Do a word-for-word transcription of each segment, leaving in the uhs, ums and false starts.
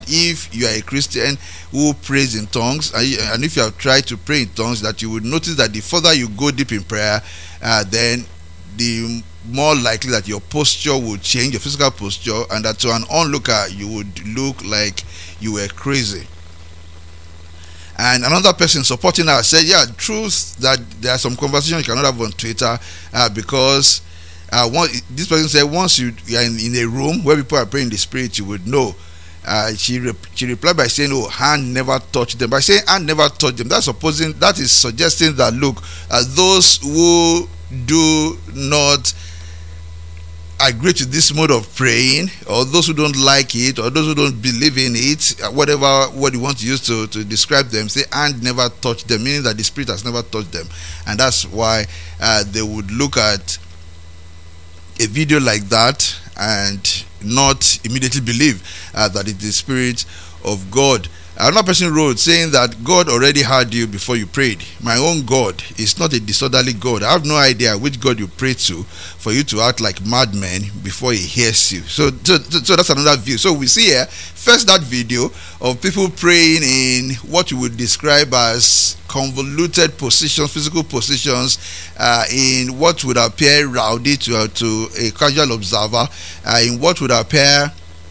if you are a Christian who prays in tongues, and if you have tried to pray in tongues, that you would notice that the further you go deep in prayer, uh, then the more likely that your posture will change, your physical posture, and that to an onlooker you would look like you were crazy. And another person supporting her said, yeah, truth that there are some conversations you cannot have on Twitter, uh, because uh, one, this person said once you, you are in, in a room where people are praying in the spirit, you would know. Uh, she re- she replied by saying, oh, hand never touched them. By saying hand never touched them, that's supposing, that is suggesting that, look, uh, those who do not agree to this mode of praying, or those who don't like it, or those who don't believe in it, whatever word you want to use to, to describe them, say and never touch them, meaning that the spirit has never touched them. And that's why uh, they would look at a video like that and not immediately believe uh, that it's the spirit of God. Another person wrote saying that God already heard you before you prayed. My own God is not a disorderly God. I have no idea which God you pray to for you to act like madmen before he hears you. So, so, so that's another view. So we see here, first that video of people praying in what you would describe as convoluted positions, physical positions, uh, in what would appear rowdy to, uh, to a casual observer, uh, in what would appear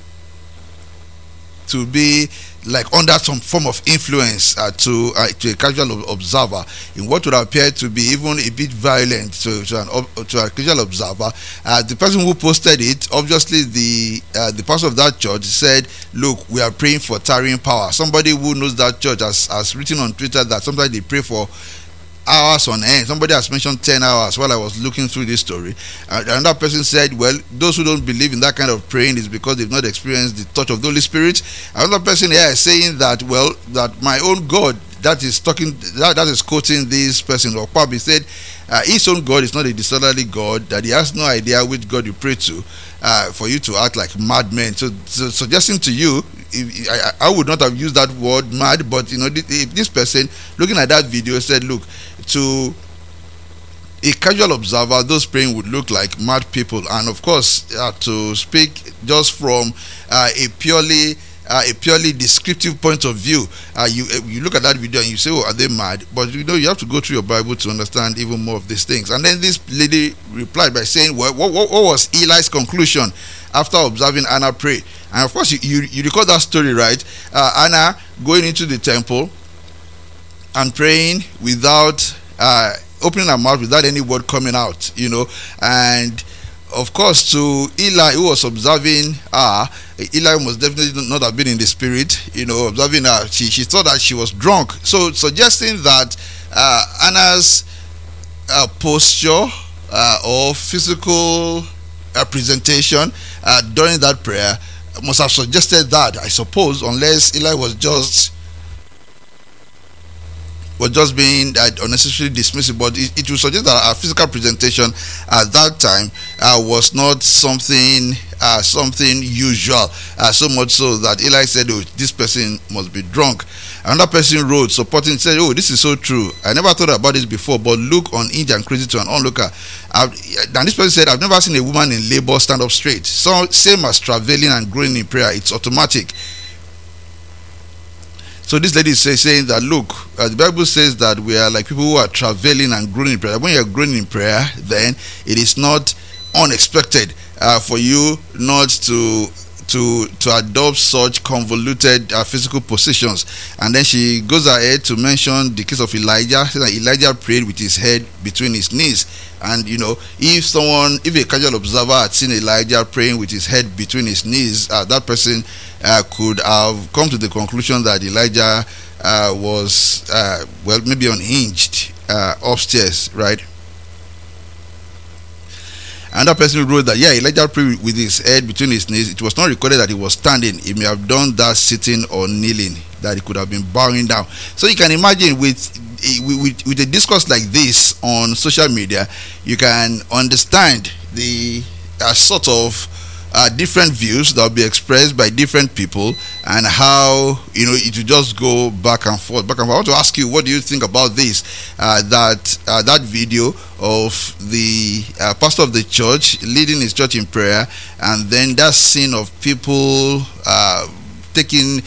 to be like under some form of influence uh, to uh, to a casual observer, in what would appear to be even a bit violent to, to an to a casual observer. Uh, the person who posted it, obviously the uh, the pastor of that church, said, look, we are praying for tarrying power. Somebody who knows that church has, has written on Twitter that sometimes they pray for hours on end. Somebody has mentioned ten hours while I was looking through this story. Uh, another person said, well, those who don't believe in that kind of praying is because they've not experienced the touch of the Holy Spirit. Another person here is saying that, well, that my own God, that is talking, that, that is quoting this person, or probably said, uh, his own God is not a disorderly God, that he has no idea which God you pray to, uh, for you to act like madmen. So, so suggesting to you, if, I, I would not have used that word mad, but you know, if this person looking at that video said, look, to a casual observer, those praying would look like mad people. And of course, uh, to speak just from uh, a purely uh, a purely descriptive point of view, uh, you you look at that video and you say, oh, are they mad? But you know, you have to go through your Bible to understand even more of these things. And then this lady replied by saying, well, what, what, what was Eli's conclusion after observing Anna pray? And of course, you, you, you recall that story, right? Uh, Anna going into the temple and praying without uh, opening her mouth, without any word coming out, you know. And of course, to Eli, who was observing her, Eli must definitely not have been in the spirit, you know, observing her. She, she thought that she was drunk. So suggesting that uh, Anna's uh, posture uh, or physical uh, presentation uh, during that prayer must have suggested that, I suppose, unless Eli was just was just being uh, unnecessarily dismissive. But it, it would suggest that our physical presentation at that time uh, was not something uh, something usual, uh, so much so that Eli said, oh, this person must be drunk. Another person wrote, supporting, said, oh, this is so true. I never thought about this before, but look on inch and crazy to an onlooker. I've, and this person said, I've never seen a woman in labor stand up straight. So same as traveling and growing in prayer, it's automatic. So this lady is saying that, look, uh, the Bible says that we are like people who are traveling and growing in prayer. When you are growing in prayer, then it is not unexpected uh, for you not to to to adopt such convoluted uh, physical positions. And then she goes ahead to mention the case of Elijah. Says that Elijah prayed with his head between his knees. And you know, if someone, if a casual observer had seen Elijah praying with his head between his knees, uh, that person uh, could have come to the conclusion that Elijah uh, was uh, well, maybe unhinged uh, upstairs, right? Another person wrote that, yeah, Elijah prayed with his head between his knees. It was not recorded that he was standing. He may have done that sitting or kneeling, that he could have been bowing down. So you can imagine with with, with a discourse like this on social media, you can understand the uh, sort of uh, different views that will be expressed by different people, and how, you know, it will just go back and forth, back and forth. I want to ask you, what do you think about this? Uh, that uh, that video of the uh, pastor of the church leading his church in prayer, and then that scene of people uh, taking